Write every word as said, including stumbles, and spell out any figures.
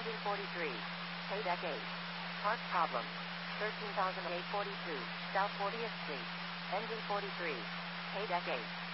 Engine forty-three. Paydeck eight. Park problem. thirteen thousand eight hundred forty-two, South fortieth Street. Engine forty-three. Paydeck eight.